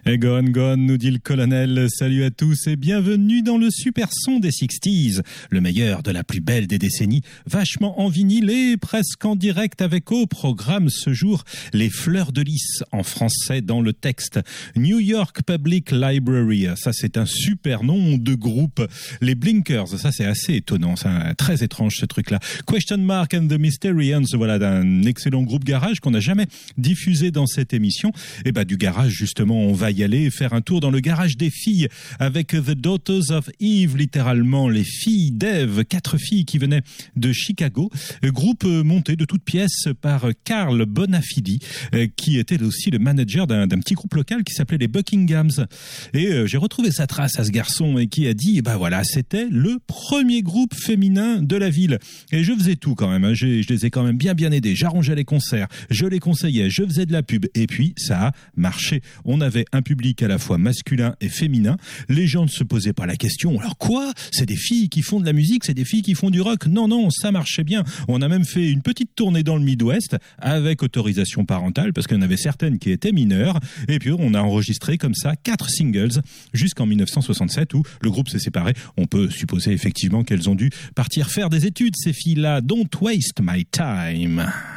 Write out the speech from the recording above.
Et gone, nous dit le colonel. Salut à tous et bienvenue dans le super son des 60s. Le meilleur de la plus belle des décennies. Vachement en vinyle et presque en direct avec au programme ce jour les Fleurs de Lys en français dans le texte. New York Public Library. Ça, c'est un super nom de groupe. Les Blinkers. Ça, c'est assez étonnant. C'est très étrange ce truc-là. Question Mark and the Mysterians. Voilà, d'un excellent groupe garage qu'on n'a jamais diffusé dans cette émission. Et du garage, justement, on va y aller et faire un tour dans le garage des filles avec The Daughters of Eve, littéralement les filles d'Ève, 4 filles qui venaient de Chicago, groupe monté de toutes pièces par Carl Bonafidi, qui était aussi le manager d'un petit groupe local qui s'appelait les Buckinghams. Et j'ai retrouvé sa trace à ce garçon et qui a dit, voilà, c'était le premier groupe féminin de la ville. Et je faisais tout quand même, hein. Je les ai quand même bien aidés, j'arrangeais les concerts, je les conseillais, je faisais de la pub, et puis ça a marché. On avait un public à la fois masculin et féminin. Les gens ne se posaient pas la question. Alors quoi ? C'est des filles qui font de la musique, c'est des filles qui font du rock ? Non, ça marchait bien. On a même fait une petite tournée dans le Midwest avec autorisation parentale parce qu'il y en avait certaines qui étaient mineures. Et puis on a enregistré comme ça 4 singles jusqu'en 1967 où le groupe s'est séparé. On peut supposer effectivement qu'elles ont dû partir faire des études, ces filles-là. Don't waste my time.